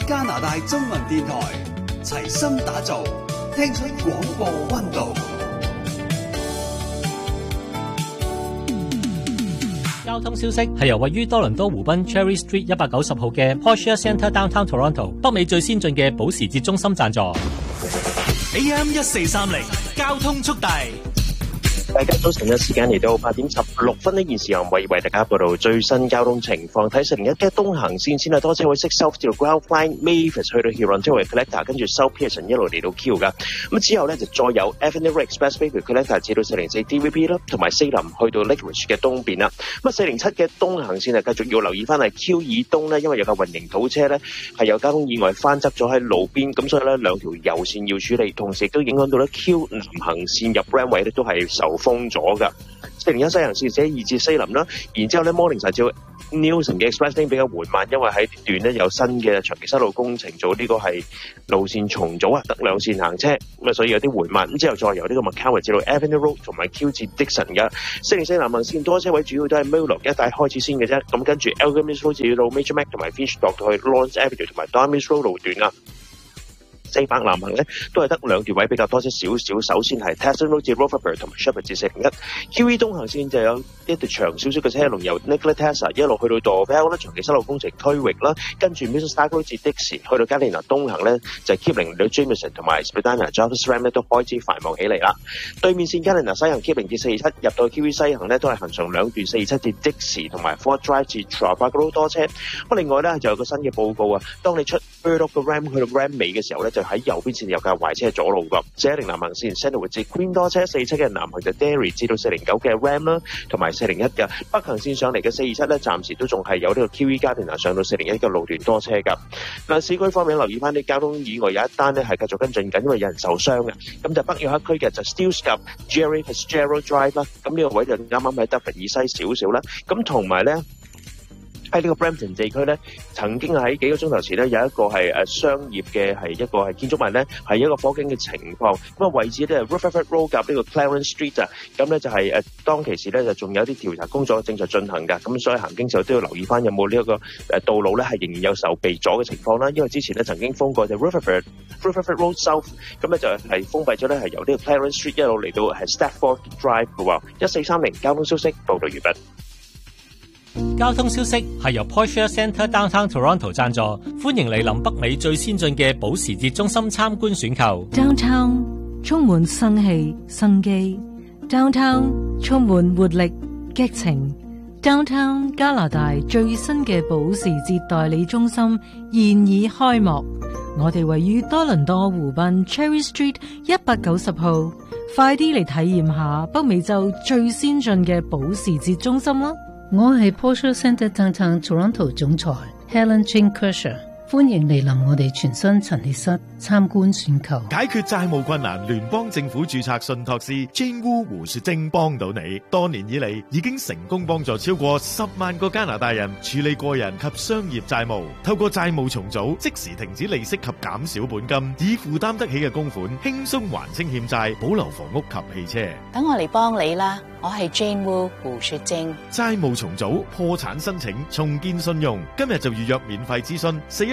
加拿大中文電台，齊心打造，聽出廣播溫度。 交通消息係由位於多倫多湖濱 Cherry Street 190號嘅 Porsche Centre Downtown Toronto 北美最先進嘅保時捷中心贊助。 AM 1430交通速遞。 大家早晨嘅時間嚟到8點16分呢，現時由為大家報道最新交通情況。睇401嘅東行線先係多車位識收至到 Ground Line Mavis 去到 Huron 周圍 Collector， 跟住收 Pearson 一路嚟到 Q 噶。咁之後咧就再有 Avenue Expressway Collector 至到404 DVP 啦，同埋西林去到 Lake Ridge 嘅東邊啦。咁407嘅東行線繼續要留意翻係 Q 以東咧，因為有架混凝土車咧係有交通意外翻側咗喺路邊，咁所以咧兩條右線要處理，同時亦都影響到咧 Q 南行線入 Ramway 咧都係受封咗噶。401西行線寫2至西林啦，然之後咧 Morningside 照 Nielsen 嘅 Express Lane 比較緩慢，因為喺段咧有新嘅長期修路工程做呢個係路線重組啊，得兩線行車咁啊，所以有啲緩慢。咁之後再由呢個 McCowan 至到 Avenue Road 同埋 Q 至 Dixon 嘅404南行線多車位主要都係 Murlock 一帶開始先嘅啫，咁跟住 Algonquin Road 至到 Major Mac 同埋 Finch 落到去 Lawrence Avenue 同埋 Dartmouth Road 路段啊。400南行咧都係得兩條位比較多些少少，首先係 Tasman Road 至 Rutherford 同埋 Sheppard 至401。QE 東行線就有一條長少少嘅車龍由 Nikola Tesla 一路去到 Dorval 啦，長期修路工程區域啦，跟住 Mississauga Road 至 Dixie 去到加利納東行咧就係 Kipling 到 Jameson 同埋 Spadina Jarvis Ram 咧都開始繁忙起嚟啦。對面線加利納西行 Kipling 至427入到 QE 西行咧都係行上兩段427至 Dixie 同埋 Fort Drive 至 Trafalgar Road 多車。咁另外咧就有個新嘅報告啊，當你出 Burdock 嘅 Ram 去到 Ram 尾嘅時候咧，就喺右邊線有架壞車阻路㗎。410南行線 Sandalwood 至 Queen 多車，47嘅南行就 Derry 至到409嘅 Ram 啦，同埋401嘅北行線上嚟嘅427咧，暫時都仲係有呢個 QE 加連上到401嘅路段多車㗎。嗱，市區方面留意翻啲交通意外，有一單咧係繼續跟進緊，因為有人受傷嘅。咁就北約克區嘅就 Steeles 及 Jerry Fitzgerald Drive 啦，咁呢個位就啱啱喺 Dufferin 以西少少啦。咁同埋咧，喺呢個 Brampton 地區咧，曾經喺幾個鐘頭前咧有一個係商業嘅係一個係建築物咧係一個火警嘅情況。咁啊位置咧係 Rutherford Road 夾呢個 Clarence Street 啊。咁咧就係當其時咧就仲有啲調查工作正在進行㗎。咁所以行經時候都要留意翻有冇呢一個道路咧係仍然有受被阻嘅情況啦。因為之前咧曾經封過就 Rutherford Road South， 咁咧就係封閉咗咧係由呢個 Clarence Street 一路嚟到係 Stafford Drive 嘅喎。1430交通消息報道完畢。 交通消息係由 Porsche Centre Downtown Toronto 贊助，歡迎嚟臨北美最先進嘅保時捷中心參觀選購。 Downtown 充滿生氣生機 ，Downtown 充滿活力激情 ，Downtown 加拿大最新嘅保時捷代理中心現已開幕。我哋位於多倫多湖濱 Cherry Street 190號，快啲嚟體驗下北美洲最先進嘅保時捷中心啦！ 我係 Porsche Centre Downtown Toronto 總裁 Helen Jane Kershaw， 歡迎嚟臨我哋全新陳列室參觀選購。 解決債務困難，聯邦政府註冊信託師 Jane Wu 胡雪晶幫到你。多年以嚟，已經成功幫助超過10萬個加拿大人處理個人及商業債務。透過債務重組，即時停止利息及減少本金，以負擔得起嘅供款，輕鬆還清欠債，保留房屋及汽車。 等我嚟幫你啦！我係 Jane Wu 胡雪晶。 債務重組、破產申請、重建信用，今日就預約免費諮詢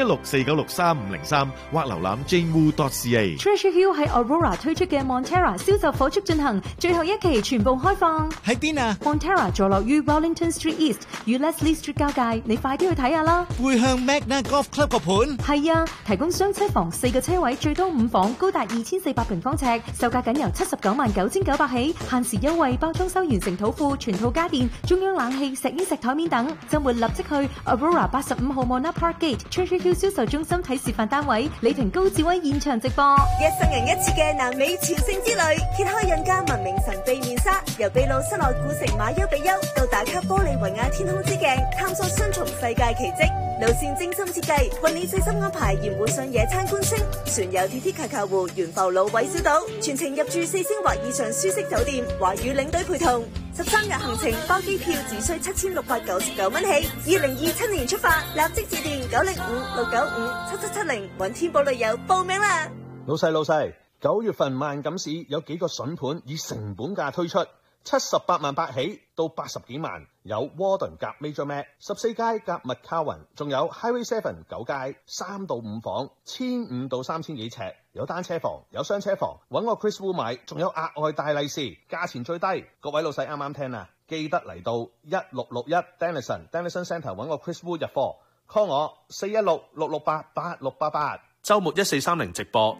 416-496-3503或瀏覽 janewu.ca。 Treasure Hill 喺 Aurora 推出嘅 Montera 銷售火速進行，最後一期全部開放。 喺邊啊？ Montera 坐落於 Wellington Street East 與 Leslie Street 交界，你快啲去睇下啦。 會向 Magna Golf Club 個盤？ 係啊，提供雙車房4個車位，最多5房，高達2400平方尺，售價僅由799900起，限時優惠，包裝修完成土庫、全套家電、中央冷氣、石英石台面等。周末立即去 Aurora 85號 Mona Park Gate Treasure Hill 銷售中心睇示範單位，李婷高志威現場直播。 一生人一次嘅南美朝聖之旅，揭開印加文明神秘面紗，由秘魯室內古城馬丘比丘到打卡玻利維亞天空之鏡，探索雙重世界奇蹟。路線精心設計，為你細心安排沿湖上野餐觀星，船遊鐵鐵卡卡湖、懸浮蘆葦小島，全程入住4星或以上舒適酒店，華語領隊陪同。13日行程包機票只需7699蚊起，2027年出發，立即致電905-695-7770揾天寶旅遊報名啦！ 老細，9月份萬錦市有幾個筍盤以成本價推出， 78萬8起到80幾萬，有 Warden 夾 Major Mac 14街夾 McCowan， 仲有 Highway 7 9街3到5房1500到3000幾尺，有單車房有雙車房，揾我 Chris Wu 買，仲有額外大利是，價錢最低，各位老細啱啱聽啊，記得嚟到1661 Denison Centre 揾我 Chris Wu 入貨 ，call 我416-668-8688，週末1430直播。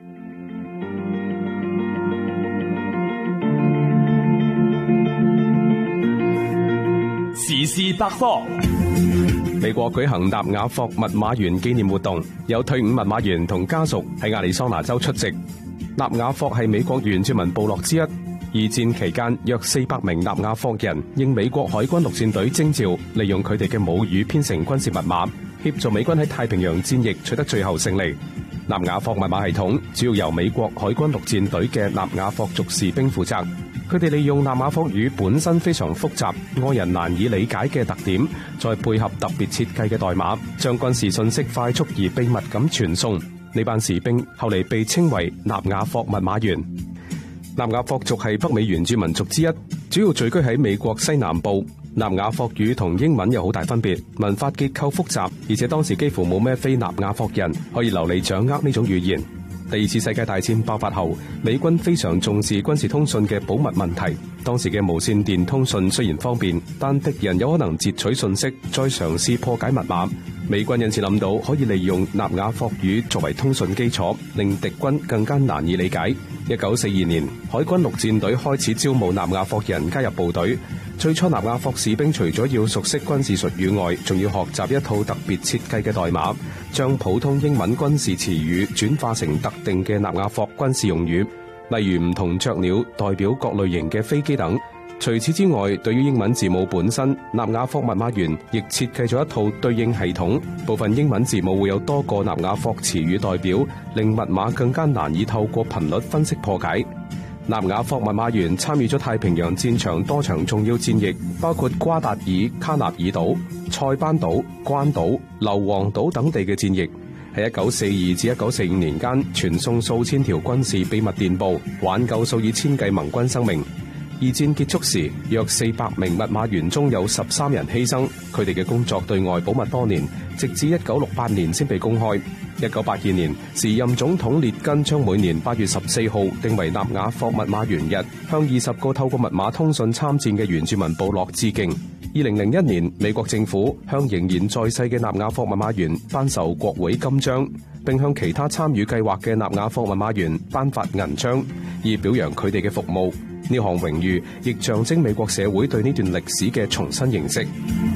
時事百科。 美國舉行納瓦霍密碼員紀念活動，有退伍密碼員同家屬喺亞利桑那州出席。納瓦霍係美國原住民部落之一。二戰期間，約400名納瓦霍人應美國海軍陸戰隊徵召，利用佢哋嘅母語編成軍事密碼，協助美軍喺太平洋戰役取得最後勝利。納瓦霍密碼系統主要由美國海軍陸戰隊嘅納瓦霍族士兵負責。佢哋利用納瓦霍語本身非常複雜、外人難以理解嘅特點，再配合特別設計嘅代碼，將軍事信息快速而秘密咁傳送。呢班士兵後嚟被稱為納瓦霍密碼員。納瓦霍族係北美原住民族之一，主要聚居喺美國西南部。納瓦霍語同英文有好大分別，文法結構複雜，而且當時幾乎冇咩非納瓦霍人可以流利掌握呢種語言。第二次世界大戰爆發後，美軍非常重視軍事通訊嘅保密問題。當時嘅無線電通訊雖然方便，但敵人有可能截取信息，再嘗試破解密碼。美軍因此諗到可以利用納瓦霍語作為通訊基礎，令敵軍更加難以理解。1942年，海軍陸戰隊開始招募納瓦霍人加入部隊。最初納瓦霍士兵除咗要熟悉軍事術語外，仲要學習一套特別設計嘅代碼，將普通英文軍事詞語轉化成特定嘅納瓦霍軍事用語，例如唔同雀鳥代表各類型嘅飛機等。除此之外，對於英文字母本身，納瓦霍密碼員亦設計咗一套對應系統，部分英文字母會有多個納瓦霍詞語代表，令密碼更加難以透過頻率分析破解。納瓦霍密碼員參與咗太平洋戰場多場重要戰役，包括瓜達爾、卡納爾島、塞班島、關島、硫磺島等地嘅戰役。喺1942至1945年間，傳送數千條軍事秘密電報，挽救數以千計盟軍生命。二戰結束時，約400名密碼員中有13人犧牲，佢哋嘅工作對外保密多年，直至1968年先被公開。1982年，時任總統列根將每年8月14號定為納瓦霍密碼員日，向20個透過密碼通訊參戰嘅原住民部落致敬。2001年，美國政府向仍然在世嘅納瓦霍密碼員頒授國會金章，並向其他參與計劃嘅納瓦霍密碼員頒發銀章，以表揚佢哋嘅服務。呢項榮譽亦象徵美國社會對呢段歷史嘅重新認識。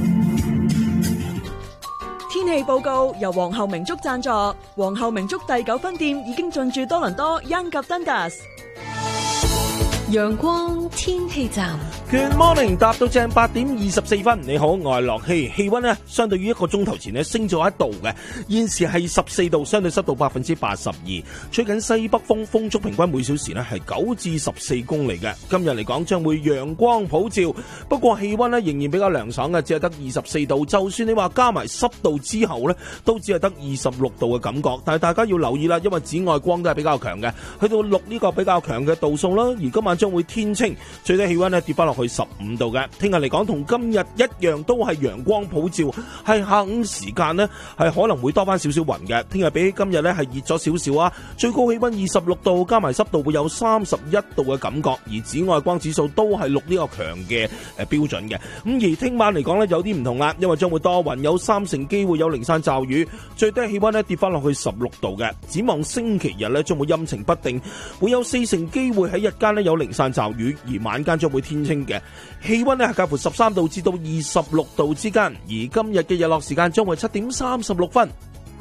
天氣報告由皇后明竹贊助，皇后明竹第9分店已經進駐多倫多 Yonge 及 Dundas。 陽光天氣站 Good morning， 搭到正8點24分。你好，我係樂希。氣溫呢，相對於1個鐘頭前呢，升咗1度嘅，現時係14度，相對濕度82%。吹緊西北風，風速平均每小時呢係9至14公里嘅。今日嚟講將會陽光普照，不過氣溫呢仍然比較涼爽嘅，只係得24度。就算你話加埋濕度之後呢，都只係得26度嘅感覺。但係大家要留意啦，因為紫外光都係比較強嘅，去到6呢個比較強嘅度數啦。而今晚將會天清，最低氣溫呢跌翻落去15度嘅。聽日嚟講同今日一樣，都係陽光普照，係下午時間呢係可能會多翻少少雲嘅。聽日比起今日呢係熱咗少少啊，最高氣溫26度，加埋濕度會有31度嘅感覺，而紫外光指數都係6呢個強嘅標準嘅。咁而聽晚嚟講呢有啲唔同啦，因為將會多雲，有30%機會有零散驟雨，最低氣溫呢跌翻落去16度嘅。展望星期日呢將會陰晴不定，會有40%機會喺日間呢有零散驟雨，而晚間將會天清嘅。氣溫呢係介乎13度至到26度之間，而今日嘅日落時間將會7點36分。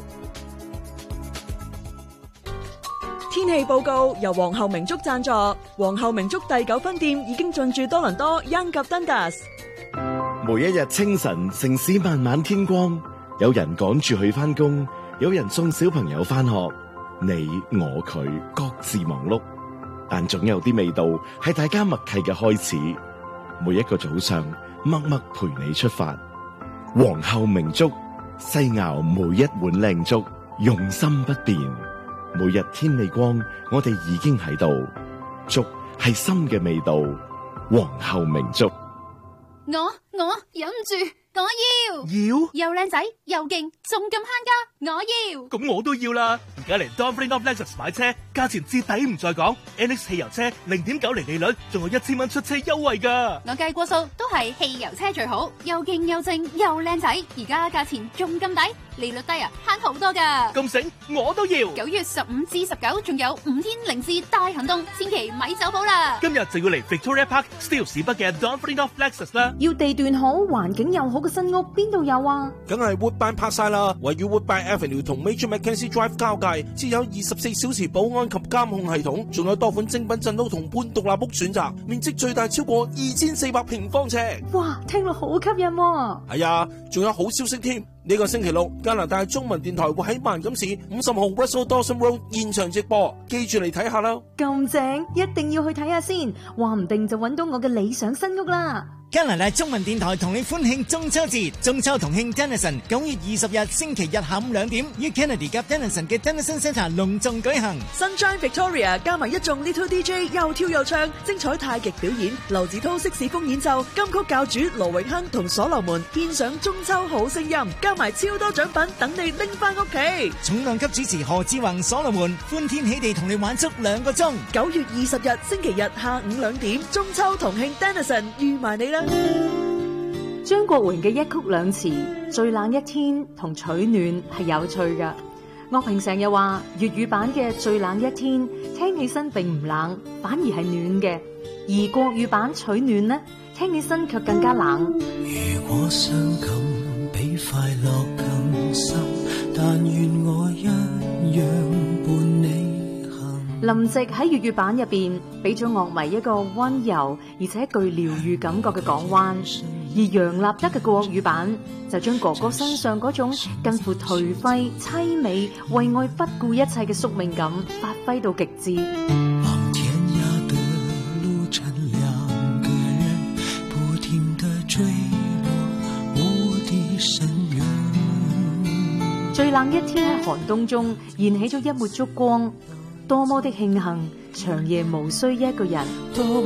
天氣報告由皇后明竹贊助，皇后明竹第9分店已經進駐多倫多 Yonge 及 Dundas。 每一日清晨，城市慢慢天光，有人趕住去返工，有人送小朋友返學，你我佢各自忙碌，但總有啲味道係大家默契嘅開始。每一個早上，默默陪你出發。皇后明粥，細熬每一碗靚粥，用心不變。每日天未光，我哋已經喺度。粥係心嘅味道， 皇后明燭。 我忍唔住，我要又靚仔又勁，仲咁慳家，我要。 咁我都要啦！而家嚟 Donfree of Lexus 買車，價錢至抵唔再講。NX 汽油車0.90利率，仲有1000蚊出車優惠㗎。 我計過數，都係汽油車最好，又勁又正又靚仔。而家價錢仲咁抵，利率低啊，慳好多㗎。 咁醒，我都要。 9月15至19，仲有5天零至大行動，千祈咪走寶啦！ 今日就要嚟 Victoria Park Steele 市北嘅 Donfree of Lexus 啦。 要地段好、環境又好嘅新屋，邊度有啊？ 梗係 Woodbine Parkside 啦，位於 Woodbine Avenue 同 Major Mackenzie Drive 交界，設有24小時保安及監控系統，仲有多款精品鎮屋同半獨立屋選擇，面積最大超過2400平方尺。 哇，聽落好吸引喎！ 係啊，仲有好消息添。呢個星期六，加拿大中文電台會喺萬錦市50號 Russell Dawson Road 現場直播，記住嚟睇下啦。 咁正，一定要去睇下先，話唔定就揾到我嘅理想新屋啦。 加拿大中文電台同你歡慶中秋節，中秋同慶 Denison 9月20日星期日下午2點，於 Kennedy 及 Denison 嘅 Denison Centre 隆重舉行。 Sunshine Victoria 加埋一眾 Little DJ 又跳又唱，精彩太極表演，劉子濤色士風演奏，金曲教主羅永亨同所羅門獻上中秋好聲音，加埋超多獎品等你拎翻屋企。 重量級主持何志宏、所羅門歡天喜地同你玩足2個鐘。 9月20日星期日下午2點，中秋同慶 Denison 預埋你啦。 張國榮嘅一曲兩詞，最冷一天同取暖係有趣噶。樂評成日話粵語版嘅最冷一天聽起身並唔冷，反而係暖嘅；而國語版取暖呢，聽起身卻更加冷。 如果傷感比快樂更深，但願我一樣伴你。 林夕喺粵語版入邊俾咗樂迷一個溫柔而且具療愈感覺嘅港灣，而楊立德嘅國語版就將哥哥身上嗰種近乎頹廢、淒美、為愛不顧一切嘅宿命感發揮到極致。 往天涯的路程，兩個人不停地墜落無底深淵。 最冷一天喺寒冬中燃起咗一抹燭光，多麼的慶幸，長夜無需一個人。